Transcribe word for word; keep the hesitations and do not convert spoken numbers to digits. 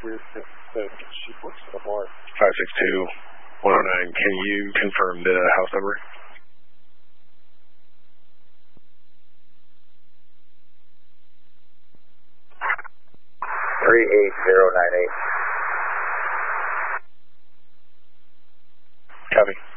weird that, that she works at a bar. five six two, one oh nine, can you confirm the house number? three eight zero nine eight. Copy.